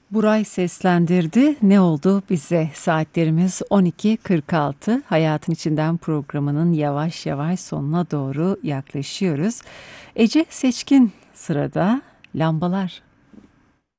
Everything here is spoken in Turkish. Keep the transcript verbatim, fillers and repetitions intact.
Buray seslendirdi. Ne oldu bize? Saatlerimiz on iki kırk altı. Hayatın İçinden programının yavaş yavaş sonuna doğru yaklaşıyoruz. Ece Seçkin sırada, Lambalar.